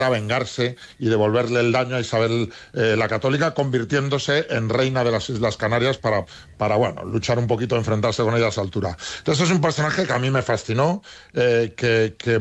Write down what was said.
a vengarse y devolverle el daño a Isabel la Católica, convirtiéndose en reina de las Islas Canarias para luchar un poquito, enfrentarse con ella a esa altura. Entonces es un personaje que a mí me fascinó, que